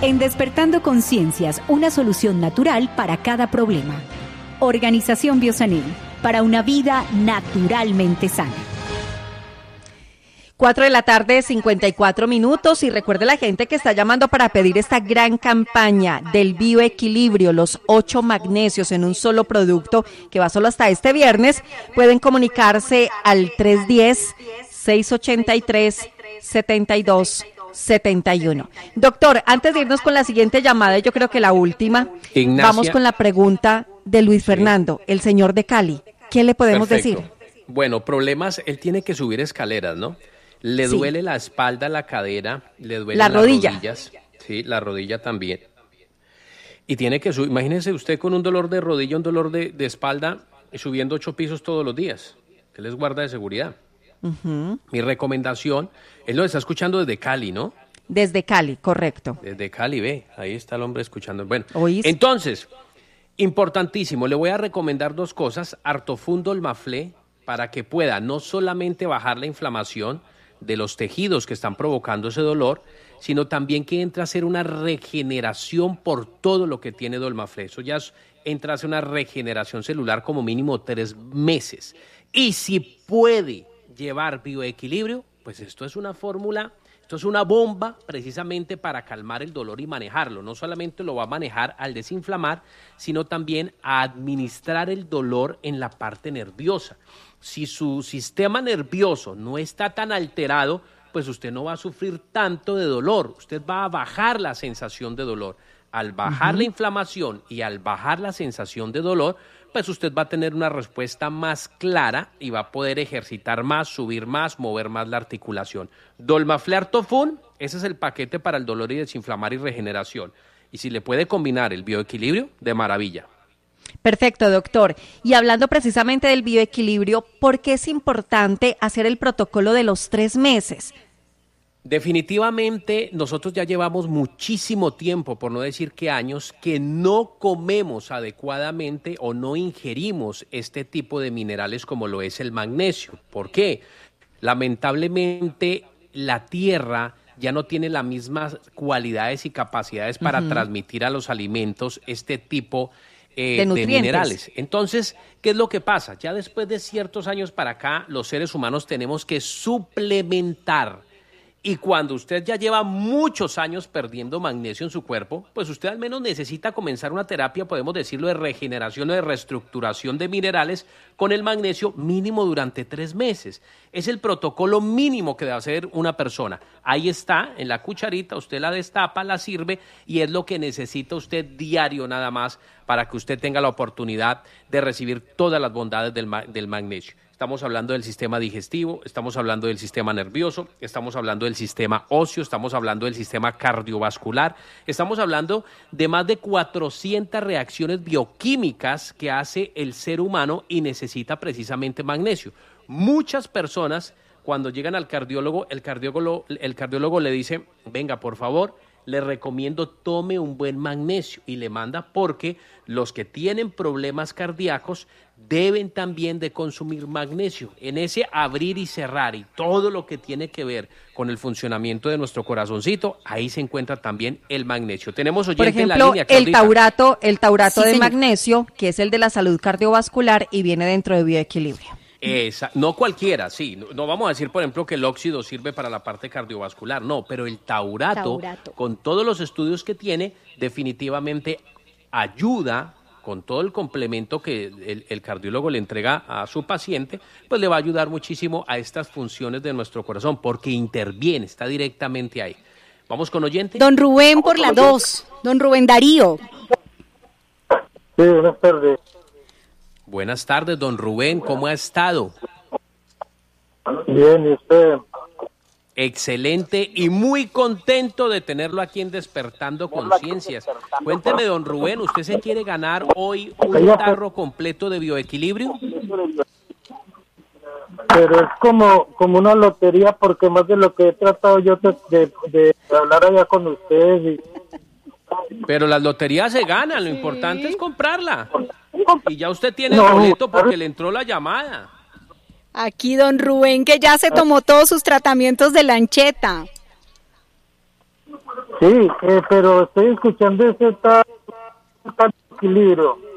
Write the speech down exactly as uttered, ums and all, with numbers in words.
En Despertando Conciencias, una solución natural para cada problema. Organización Biosanil, para una vida naturalmente sana. Cuatro de la tarde, cincuenta y cuatro minutos, y recuerde la gente que está llamando para pedir esta gran campaña del bioequilibrio, los ocho magnesios en un solo producto, que va solo hasta este viernes. Pueden comunicarse al tres uno cero, seis ocho tres, siete dos siete uno. Doctor, antes de irnos con la siguiente llamada, yo creo que la última, Ignacia. Vamos con la pregunta de Luis Fernando, sí. El señor de Cali. ¿Qué le podemos Perfecto. decir? Bueno, problemas, él tiene que subir escaleras, ¿no? Le sí. duele la espalda, la cadera, le duele la las rodilla. rodillas, sí, la rodilla también. Y tiene que subir, imagínese usted con un dolor de rodilla, un dolor de, de espalda, subiendo ocho pisos todos los días. Él es guarda de seguridad. Uh-huh. Mi recomendación, él lo está escuchando desde Cali, ¿no? Desde Cali, correcto. Desde Cali, ve, ahí está el hombre escuchando. Bueno, ¿Oís? Entonces, importantísimo, le voy a recomendar dos cosas, Artofun Dolmaflé, para que pueda no solamente bajar la inflamación de los tejidos que están provocando ese dolor, sino también que entra a hacer una regeneración por todo lo que tiene Dolmaflé. Eso ya es, entra a hacer una regeneración celular como mínimo tres meses. Y si puede llevar bioequilibrio, pues esto es una fórmula, esto es una bomba precisamente para calmar el dolor y manejarlo. No solamente lo va a manejar al desinflamar, sino también a administrar el dolor en la parte nerviosa. Si su sistema nervioso no está tan alterado, pues usted no va a sufrir tanto de dolor, usted va a bajar la sensación de dolor. Al bajar uh-huh. la inflamación y al bajar la sensación de dolor, pues usted va a tener una respuesta más clara y va a poder ejercitar más, subir más, mover más la articulación. Dolmaflé Artofun, ese es el paquete para el dolor y desinflamar y regeneración. Y si le puede combinar el bioequilibrio, de maravilla. Perfecto, doctor. Y hablando precisamente del bioequilibrio, ¿por qué es importante hacer el protocolo de los tres meses? Definitivamente nosotros ya llevamos muchísimo tiempo, por no decir que años, que no comemos adecuadamente o no ingerimos este tipo de minerales como lo es el magnesio. ¿Por qué? Lamentablemente la tierra ya no tiene las mismas cualidades y capacidades para uh-huh. transmitir a los alimentos este tipo eh, de, de minerales. Entonces, ¿qué es lo que pasa? Ya después de ciertos años para acá, los seres humanos tenemos que suplementar. Y cuando usted ya lleva muchos años perdiendo magnesio en su cuerpo, pues usted al menos necesita comenzar una terapia, podemos decirlo, de regeneración o de reestructuración de minerales con el magnesio mínimo durante tres meses. Es el protocolo mínimo que debe hacer una persona. Ahí está, en la cucharita, usted la destapa, la sirve y es lo que necesita usted diario nada más para que usted tenga la oportunidad de recibir todas las bondades del, ma- del magnesio. Estamos hablando del sistema digestivo, estamos hablando del sistema nervioso, estamos hablando del sistema óseo, estamos hablando del sistema cardiovascular, estamos hablando de más de cuatrocientas reacciones bioquímicas que hace el ser humano y necesita precisamente magnesio. Muchas personas, cuando llegan al cardiólogo, el cardiólogo, el cardiólogo le dice, venga, por favor, le recomiendo tome un buen magnesio y le manda porque los que tienen problemas cardíacos deben también de consumir magnesio. En ese abrir y cerrar y todo lo que tiene que ver con el funcionamiento de nuestro corazoncito, ahí se encuentra también el magnesio. Tenemos oyente Por ejemplo, en la línea, el taurato, el taurato Sí, de señor. magnesio, que es el de la salud cardiovascular y viene dentro de bioequilibrio. Esa, no cualquiera, sí, no, no vamos a decir, por ejemplo, que el óxido sirve para la parte cardiovascular, no, pero el taurato, Taurato. con todos los estudios que tiene, definitivamente ayuda, con todo el complemento que el, el cardiólogo le entrega a su paciente, pues le va a ayudar muchísimo a estas funciones de nuestro corazón, porque interviene, está directamente ahí. Vamos con oyente. Don Rubén por la dos. Don Rubén Darío. Sí, buenas tardes. Buenas tardes, don Rubén, ¿cómo ha estado? Bien, ¿y usted? Excelente y muy contento de tenerlo aquí en Despertando Conciencias. Cuénteme, don Rubén, ¿usted se quiere ganar hoy un tarro completo de bioequilibrio? Pero es como como una lotería, porque más de lo que he tratado yo de, de, de hablar allá con ustedes. Y... Pero las loterías se ganan, lo importante es comprarla. Y ya usted tiene No, el boleto porque le entró la llamada. Aquí don Rubén, que ya se tomó todos sus tratamientos de lancheta. Sí, eh, pero estoy escuchando ese tal, tal equilibrio.